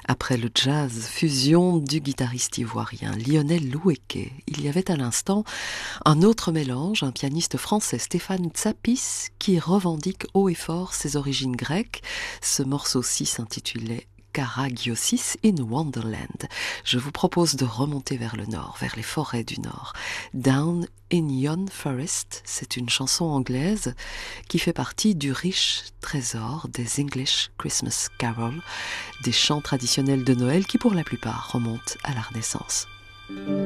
Après le jazz fusion du guitariste ivoirien Lionel Loueke, il y avait à l'instant un autre mélange, un pianiste français Stéphane Tsapis qui revendique haut et fort ses origines grecques. Ce morceau-ci s'intitulait Karagiosis in Wonderland. Je vous propose de remonter vers le nord, vers les forêts du nord. Down in Yon Forest, c'est une chanson anglaise qui fait partie du riche trésor des English Christmas Carols, des chants traditionnels de Noël qui pour la plupart remontent à la Renaissance.